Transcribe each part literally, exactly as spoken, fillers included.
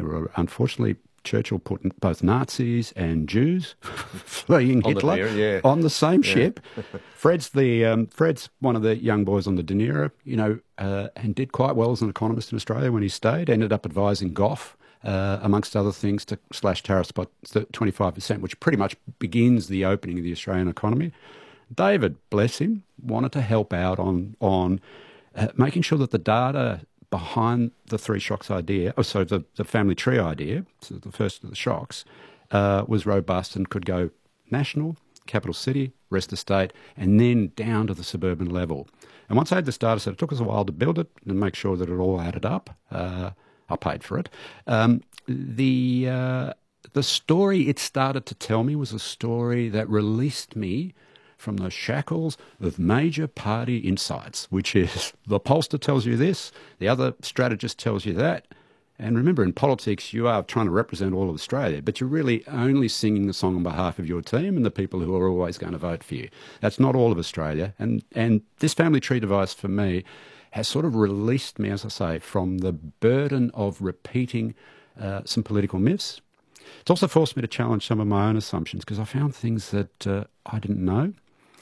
There were, unfortunately, Churchill put both Nazis and Jews fleeing on Hitler the Danira, yeah. on the same Yeah. ship. Fred's the um, Fred's one of the young boys on the Danira, you know, uh, and did quite well as an economist in Australia when he stayed. Ended up advising Gough, uh, amongst other things, to slash tariffs by twenty-five percent, which pretty much begins the opening of the Australian economy. David, bless him, wanted to help out on on uh, making sure that the data behind the three shocks idea, oh, so the, the family tree idea, so the first of the shocks, uh, was robust and could go national, capital city, rest of state, and then down to the suburban level. And once I had this data set, it took us a while to build it and make sure that it all added up. Uh, I paid for it. Um, the uh, the story it started to tell me was a story that released me from the shackles of major party insights, which is the pollster tells you this, the other strategist tells you that. And remember, in politics, you are trying to represent all of Australia, but you're really only singing the song on behalf of your team and the people who are always going to vote for you. That's not all of Australia. And, and this family tree device, for me, has sort of released me, as I say, from the burden of repeating uh, some political myths. It's also forced me to challenge some of my own assumptions because I found things that uh, I didn't know.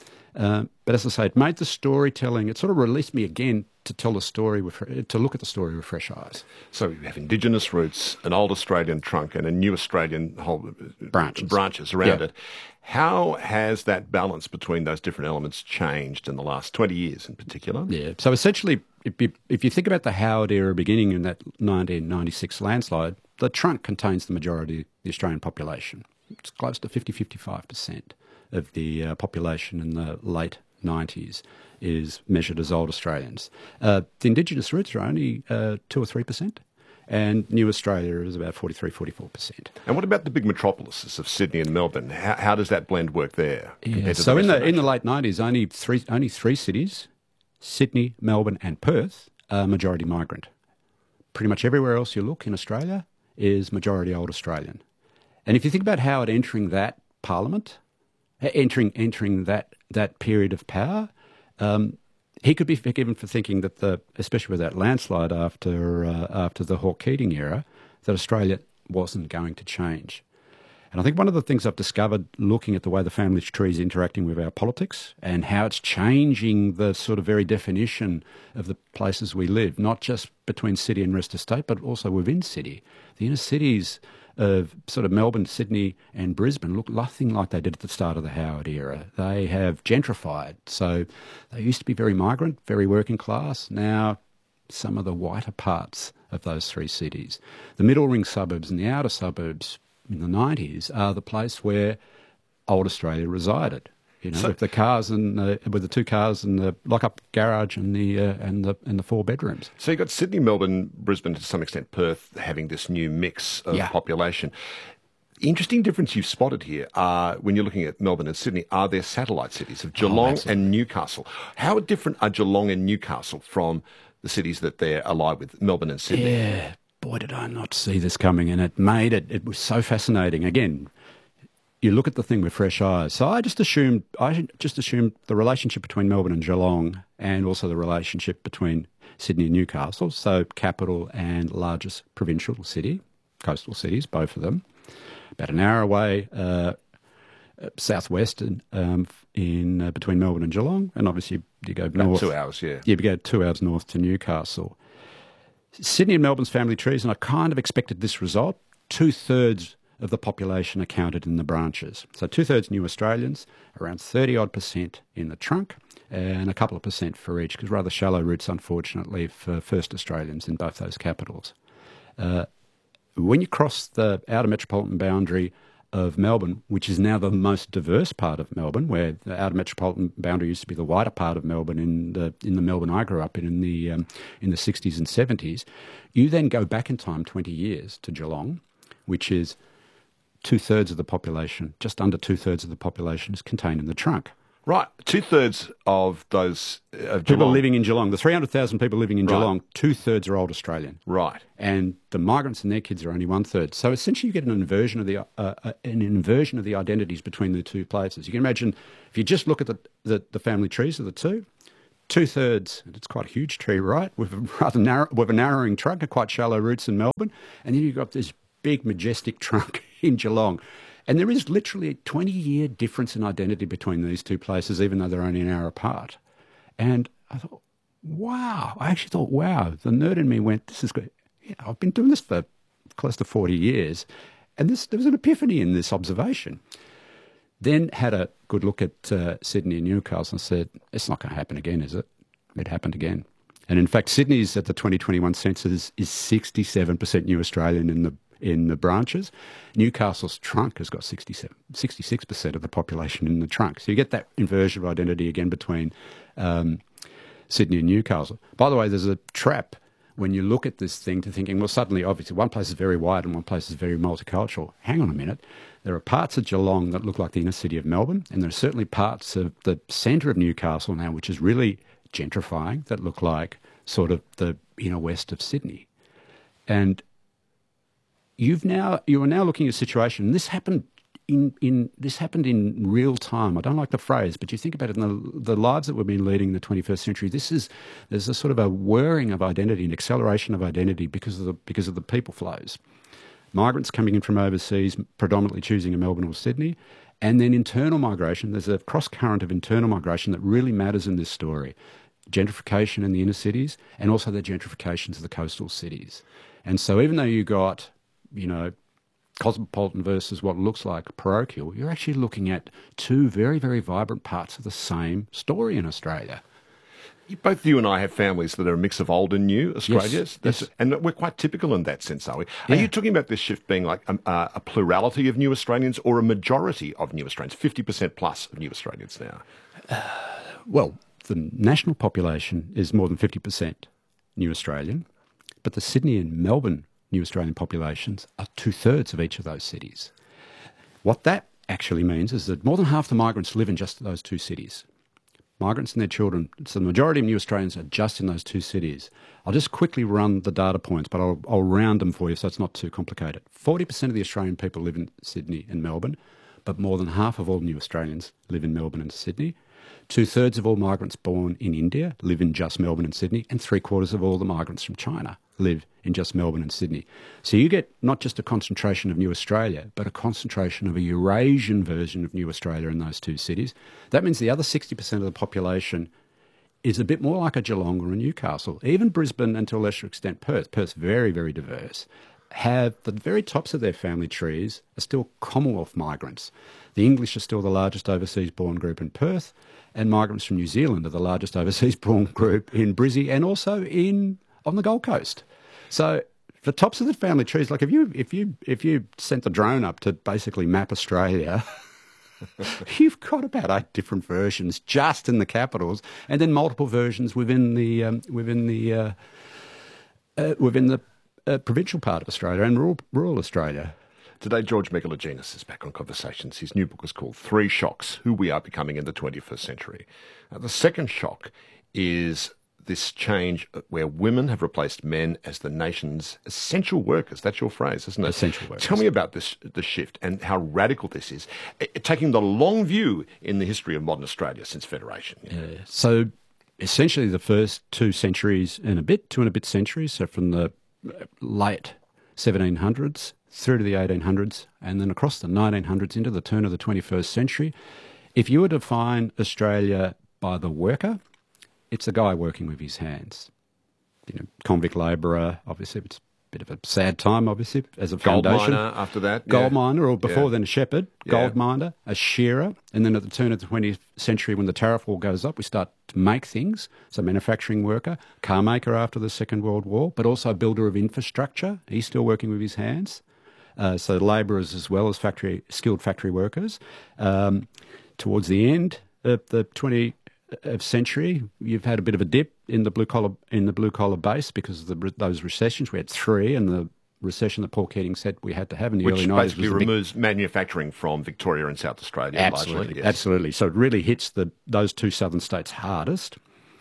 Uh, but as I say, it made the storytelling, it sort of released me again to tell the story, with, to look at the story with fresh eyes. So you have Indigenous roots, an old Australian trunk and a new Australian whole branches, branches around yeah. it. How has that balance between those different elements changed in the last twenty years in particular? Yeah. So essentially, if you, if you think about the Howard era beginning in that nineteen ninety-six landslide, the trunk contains the majority of the Australian population. It's close to fifty, fifty-five percent of the uh, population in the late nineties is measured as old Australians. Uh, the Indigenous roots are only uh, two or three percent, and New Australia is about forty-three, forty-four percent. And what about the big metropolises of Sydney and Melbourne? How, how does that blend work there? Yeah. So the in the the in the late nineties, only three only three cities, Sydney, Melbourne, and Perth, are majority migrant. Pretty much everywhere else you look in Australia is majority old Australian. And if you think about Howard entering that parliament, entering entering that that period of power, um, he could be forgiven for thinking that the, especially with that landslide after uh, after the Hawke Keating era, that Australia wasn't going to change. And I think one of the things I've discovered looking at the way the family tree is interacting with our politics and how it's changing the sort of very definition of the places we live, not just between city and rest of state, but also within city. The inner cities of sort of Melbourne, Sydney and Brisbane look nothing like they did at the start of the Howard era. They have gentrified. So they used to be very migrant, very working class. Now some of the whiter parts of those three cities, the middle ring suburbs and the outer suburbs in the nineties are the place where old Australia resided. You know, So- with the cars and uh, with the two cars and the lock-up garage and the uh, and the and the four bedrooms. So you've got Sydney, Melbourne, Brisbane, to some extent Perth, having this new mix of Yeah. population. Interesting difference you've spotted here are, when you're looking at Melbourne and Sydney, are there satellite cities of Geelong absolutely. and Newcastle. How different are Geelong and Newcastle from the cities that they're allied with, Melbourne and Sydney? Yeah, boy, did I not see this coming, and it made it. It was so fascinating. Again, you look at the thing with fresh eyes. So I just assumed, I just assumed the relationship between Melbourne and Geelong, and also the relationship between Sydney and Newcastle. So capital and largest provincial city, coastal cities, both of them, about an hour away, uh, southwest in, um, in uh, between Melbourne and Geelong, and obviously you go About north. two hours, yeah. You go two hours north to Newcastle. Sydney and Melbourne's family trees, and I kind of expected this result. Two-thirds of the population are counted in the branches. So two-thirds New Australians, around thirty-odd percent in the trunk, and a couple of percent for each, because rather shallow roots, unfortunately, for first Australians in both those capitals. Uh, when you cross the outer metropolitan boundary of Melbourne, which is now the most diverse part of Melbourne, where the outer metropolitan boundary used to be the wider part of Melbourne in the in the Melbourne I grew up in in the um, in the sixties and seventies, you then go back in time twenty years to Geelong, which is two-thirds of the population, just under two-thirds of the population is contained in the trunk. Right, two-thirds of those uh, of People Geelong. living in Geelong, the three hundred thousand people living in Right. Geelong, two-thirds are old Australian. Right. And the migrants and their kids are only one-third. So essentially you get an inversion of the uh, uh, an inversion of the identities between the two places. You can imagine, if you just look at the, the, the family trees of the two, two-thirds, and it's quite a huge tree, right, with a rather narrow, with a narrowing trunk and quite shallow roots in Melbourne. And then you've got this big, majestic trunk in Geelong. And there is literally a twenty-year difference in identity between these two places, even though they're only an hour apart. And I thought, wow, I actually thought, wow, the nerd in me went, this is good. You know, I've been doing this for close to forty years, and this, there was an epiphany in this observation. Then had a good look at uh, Sydney and Newcastle and said, it's not going to happen again, is it? It happened again. And in fact, Sydney's at the twenty twenty-one census is sixty-seven percent new Australian in the in the branches. Newcastle's trunk has got sixty-seven, sixty-six percent of the population in the trunk. So you get that inversion of identity again between um, Sydney and Newcastle. By the way, there's a trap when you look at this thing to thinking, well, suddenly, obviously, one place is very wide and one place is very multicultural. Hang on a minute. There are parts of Geelong that look like the inner city of Melbourne, and there are certainly parts of the centre of Newcastle now, which is really gentrifying, that look like sort of the inner west of Sydney. And you've now you are now looking at a situation, and this happened in in this happened in real time. I don't like the phrase, but you think about it in the, the lives that we've been leading in the twenty-first century. This is there's a sort of a whirring of identity, an acceleration of identity because of the because of the people flows. Migrants coming in from overseas, predominantly choosing a Melbourne or Sydney, and then internal migration. There's a cross current of internal migration that really matters in this story. Gentrification in the inner cities, and also the gentrification to the coastal cities. And so, even though you got you know, cosmopolitan versus what looks like parochial, you're actually looking at two very, very vibrant parts of the same story in Australia. Both you and I have families that are a mix of old and new Australias. Yes, yes. And we're quite typical in that sense, are we? Yeah. Are you talking about this shift being like a, a plurality of new Australians or a majority of new Australians, fifty percent plus of new Australians now? Uh, well, the national population is more than fifty percent new Australian, but the Sydney and Melbourne new Australian populations are two-thirds of each of those cities. What that actually means is that more than half the migrants live in just those two cities. Migrants and their children, so the majority of new Australians are just in those two cities. I'll just quickly run the data points, but I'll, I'll round them for you so it's not too complicated. forty percent of the Australian people live in Sydney and Melbourne, but more than half of all new Australians live in Melbourne and Sydney. Two-thirds of all migrants born in India live in just Melbourne and Sydney, and three-quarters of all the migrants from China live in just Melbourne and Sydney. So you get not just a concentration of New Australia, but a concentration of a Eurasian version of New Australia in those two cities. That means the other sixty percent of the population is a bit more like a Geelong or a Newcastle. Even Brisbane, and to a lesser extent Perth, Perth's very, very diverse, have the very tops of their family trees are still Commonwealth migrants. The English are still the largest overseas-born group in Perth, and migrants from New Zealand are the largest overseas-born group in Brizzy and also in on the Gold Coast. So the tops of the family trees, like if you if you if you sent the drone up to basically map Australia, you've got about eight different versions just in the capitals, and then multiple versions within the um, within the uh, uh, within the uh, provincial part of Australia and rural, rural Australia. Today, George Megalogenis is back on Conversations. His new book is called Three Shocks: Who We Are Becoming in the twenty-first Century. Uh, the second shock is this change where women have replaced men as the nation's essential workers. That's your phrase, isn't it? Essential workers. Tell me about this, the shift and how radical this is, it, taking the long view in the history of modern Australia since Federation. You know? Yeah. So essentially the first two centuries and a bit, two and a bit centuries, so from the late seventeen hundreds through to the eighteen hundreds and then across the nineteen hundreds into the turn of the twenty-first century, if you were to define Australia by the worker, it's a guy working with his hands. You know, convict labourer, obviously, it's a bit of a sad time, obviously, as a gold foundation. Gold miner after that. Gold yeah. miner, or before yeah. then a shepherd, Yeah. gold miner, a shearer, and then at the turn of the twentieth century when the tariff wall goes up, we start to make things. So manufacturing worker, car maker after the Second World War, but also a builder of infrastructure. He's still working with his hands. Uh, so labourers as well as factory skilled factory workers. Um, towards the end of the twentieth century, you've had a bit of a dip in the blue collar in the blue collar base because of the, those recessions. We had three, and the recession that Paul Keating said we had to have in the Which early nineties. Which basically removes big... manufacturing from Victoria and South Australia. Absolutely, largely, yes. absolutely. So it really hits the those two southern states hardest.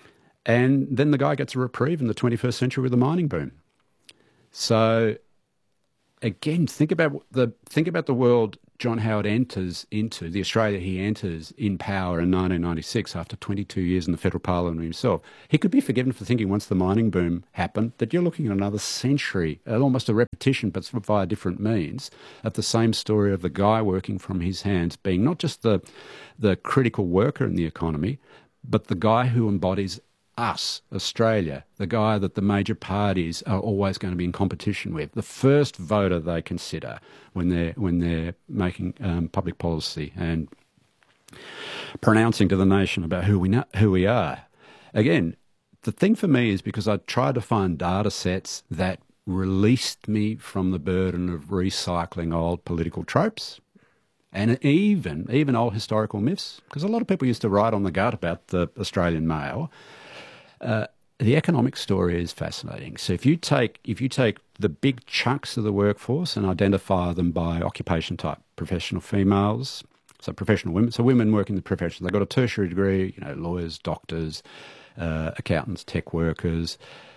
And then the guy gets a reprieve in the twenty-first century with the mining boom. So again, think about the think about the world John Howard enters into, the Australia he enters in power in nineteen ninety-six after twenty-two years in the federal parliament himself. He could be forgiven for thinking once the mining boom happened that you're looking at another century, almost a repetition but via different means, of the same story of the guy working from his hands being not just the, the critical worker in the economy, but the guy who embodies us, Australia, the guy that the major parties are always going to be in competition with, the first voter they consider when they're when they're making um, public policy and pronouncing to the nation about who we know, who we are. Again, the thing for me is because I tried to find data sets that released me from the burden of recycling old political tropes. And even even old historical myths, because a lot of people used to write on the gut about the Australian male. Uh, the economic story is fascinating. So if you take if you take the big chunks of the workforce and identify them by occupation type, professional females, so professional women, so women work in the profession, they've got a tertiary degree, you know, lawyers, doctors, uh, accountants, tech workers,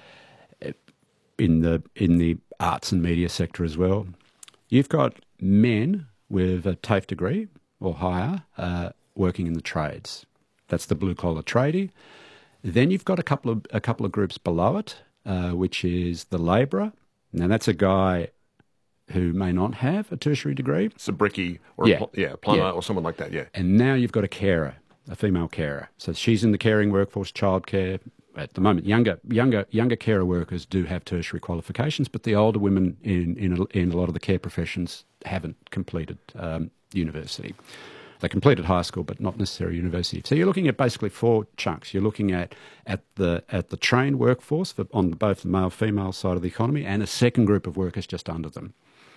in the in the arts and media sector as well. You've got men with a TAFE degree or higher uh, working in the trades. That's the blue collar tradie. Then you've got a couple of a couple of groups below it, uh, which is the labourer. Now that's a guy who may not have a tertiary degree. It's a brickie or yeah. a, pl- yeah, plumber yeah. or someone like that, yeah. And now you've got a carer, a female carer. So she's in the caring workforce, childcare. At the moment, younger younger younger carer workers do have tertiary qualifications, but the older women in in a, in a lot of the care professions haven't completed um, university. They completed high school, but not necessarily university. So you're looking at basically four chunks. You're looking at at the at the trained workforce for, on both the male-female side of the economy, and a second group of workers just under them.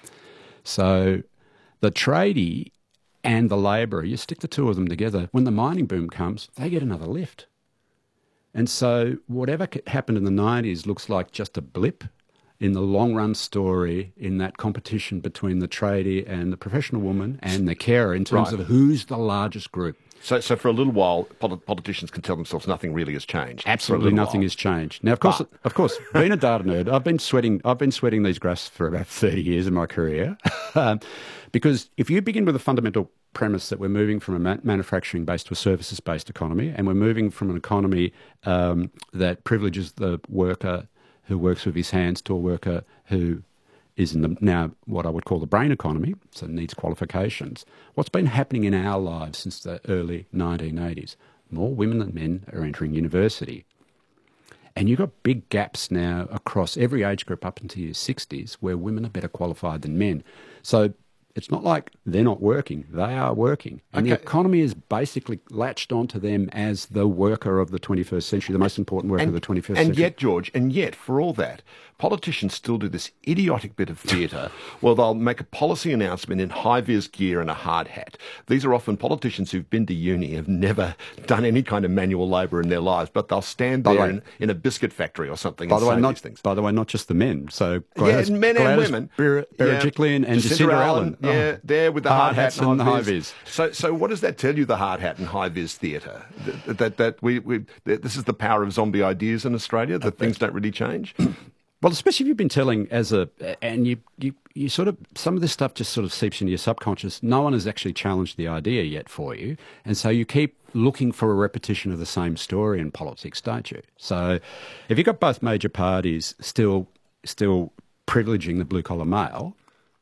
So the tradie and the labourer, you stick the two of them together. When the mining boom comes, they get another lift. And so whatever happened in the nineties looks like just a blip in the long-run story in that competition between the tradie and the professional woman and the carer in terms right. of who's the largest group. So, so for a little while, polit- politicians can tell themselves nothing really has changed. Absolutely nothing while. has changed. Now, of course, But. of course, being a data nerd, I've been sweating. I've been sweating these graphs for about thirty years in my career, um, because if you begin with a fundamental premise that we're moving from a ma- manufacturing-based to a services-based economy, and we're moving from an economy um, that privileges the worker who works with his hands to a worker who is in the now what I would call the brain economy, so needs qualifications. What's been happening in our lives since the early nineteen eighties? More women than men are entering university. And you've got big gaps now across every age group up into your sixties where women are better qualified than men. So it's not like they're not working. They are working. And okay. the economy is basically latched onto them as the worker of the twenty-first century, the most important worker and, of the twenty-first and century. And yet, George, and yet, for all that, politicians still do this idiotic bit of theatre where they'll make a policy announcement in high-vis gear and a hard hat. These are often politicians who've been to uni, have never done any kind of manual labour in their lives, but they'll stand there the way, in, in a biscuit factory or something by and the way, say not, these things. By the way, not just the men. So Gladys, yeah, men Gladys and women. Berejiklian yeah. and Jacinda, Jacinda Allen. Allen. Yeah, oh. there with the hard, hard hat hats and and high high vis. vis. So, so what does that tell you? The hard hat and high vis theatre. That, that that we we that this is the power of zombie ideas in Australia. That things don't really change. Well, especially if you've been telling as a, and you, you, you sort of, some of this stuff just sort of seeps into your subconscious. No one has actually challenged the idea yet for you. And so you keep looking for a repetition of the same story in politics, don't you? So if you've got both major parties still, still privileging the blue collar male,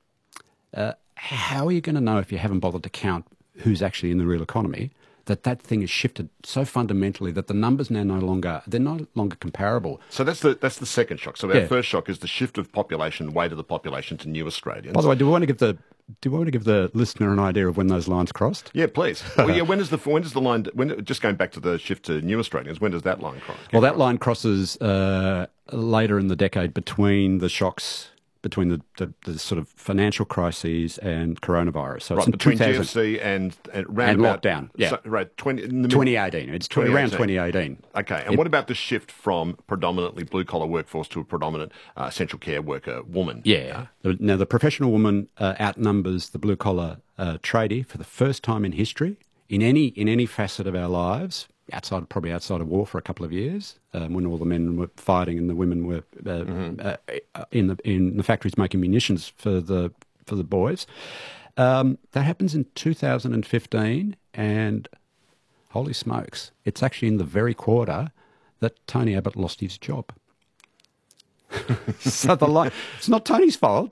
uh, how are you going to know if you haven't bothered to count who's actually in the real economy? That that thing has shifted so fundamentally that the numbers now no longer, they're no longer comparable. So that's the that's the second shock. So our Yeah. first shock is the shift of population, weight of the population to new Australians. By the way, do we want to give the do we want to give the listener an idea of when those lines crossed? Yeah, please. Well, yeah. When does the when does the line? When just going back to the shift to new Australians, when does that line cross? Well, that line crosses uh, later in the decade between the shocks, between the, the, the sort of financial crises and coronavirus. So right, it's in between two thousand G F C and and, round and about, lockdown. Yeah, so, right. twenty in the twenty eighteen. It's twenty, around twenty eighteen. Okay, and it, what about the shift from predominantly blue collar workforce to a predominant uh, essential care worker woman? Yeah. Now the professional woman uh, outnumbers the blue collar uh, tradie for the first time in history in any in any facet of our lives. outside, probably outside of war for a couple of years, um, when all the men were fighting and the women were uh, mm-hmm. uh, in the in the factories making munitions for the for the boys. Um, that happens in two thousand fifteen, and holy smokes, it's actually in the very quarter that Tony Abbott lost his job. So the line, it's not Tony's fault.